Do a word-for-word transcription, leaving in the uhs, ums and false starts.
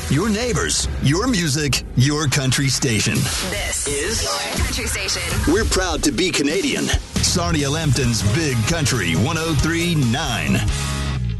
your neighbors, your music, your country station. This is your country station. We're proud to be Canadian. Sarnia Lambton's Big Country one oh three point nine.